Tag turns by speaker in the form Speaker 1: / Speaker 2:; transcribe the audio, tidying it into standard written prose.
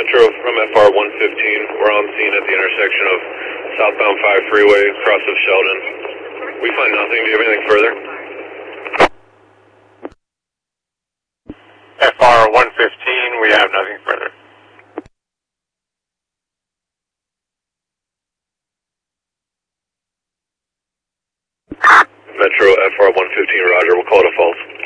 Speaker 1: Metro from FR 115. We're on scene at the intersection of southbound 5 freeway, cross of Sheldon. We find nothing. Do you have anything further?
Speaker 2: FR 115, we have nothing further.
Speaker 1: Metro FR 115, roger. We'll call it a false.